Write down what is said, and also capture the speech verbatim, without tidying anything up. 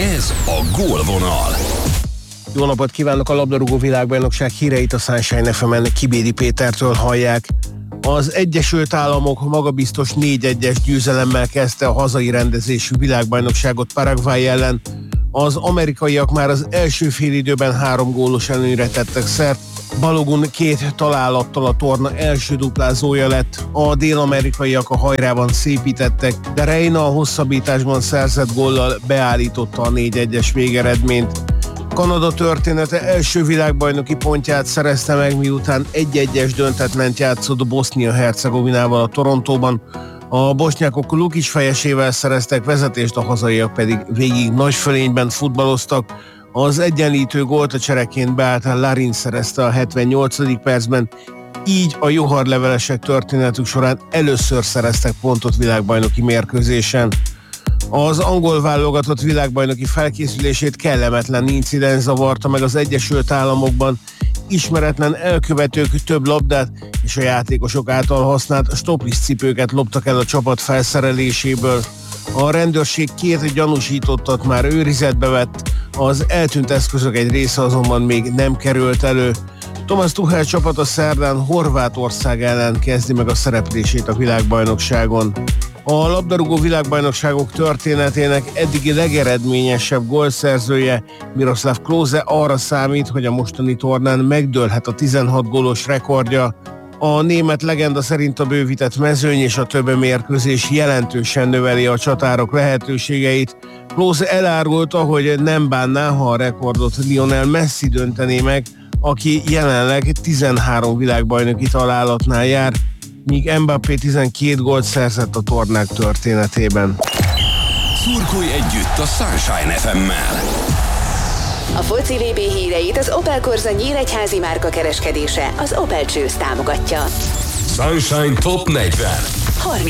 Ez a Gólvonal. Jó napot kívánok! A labdarúgó világbajnokság híreit a Sunshine ef emen Kibédi Pétertől hallják. Az Egyesült Államok magabiztos négy egyes győzelemmel kezdte a hazai rendezésű világbajnokságot Paraguay ellen. Az amerikaiak már az első félidőben három gólos előnyre tettek szert. Balogun két találattal a torna első duplázója lett. A dél-amerikaiak a hajrában szépítettek, de Reina a hosszabbításban szerzett góllal beállította a négy egyes végeredményt. Kanada története első világbajnoki pontját szerezte meg, miután egy egyes döntetlent játszott Bosznia-Hercegovinával a Torontóban. A bosnyákok Lukic fejesével szereztek vezetést, a hazaiak pedig végig nagy fölényben futballoztak. Az egyenlítő gólt a csereként beállt Larin szerezte a hetvennyolcadik percben, így a joharlevelesek történetük során először szereztek pontot világbajnoki mérkőzésen. Az angol válogatott világbajnoki felkészülését kellemetlen incidens zavarta meg az Egyesült Államokban. Ismeretlen elkövetők több labdát és a játékosok által használt stoplis cipőket loptak el a csapat felszereléséből. A rendőrség két gyanúsítottat már őrizetbe vett, az eltűnt eszközök egy része azonban még nem került elő. Thomas Tuchel csapata szerdán Horvátország ellen kezdi meg a szereplését a világbajnokságon. A labdarúgó világbajnokságok történetének eddigi legeredményesebb gólszerzője Miroslav Klose arra számít, hogy a mostani tornán megdőlhet a tizenhat gólos rekordja. A német legenda szerint a bővített mezőny és a több mérkőzés jelentősen növeli a csatárok lehetőségeit. Klose elárulta, hogy nem bánná, ha a rekordot Lionel Messi döntené meg, aki jelenleg tizenhárom világbajnoki találatnál jár, míg Mbappé tizenkét gólt szerzett a tornák történetében. Szurkolj együtt a Sunshine ef emmel! A foci vé bé híreit az Opel Corsa nyíregyházi márka kereskedése, az Opel Choose támogatja. Sunshine Top negyven.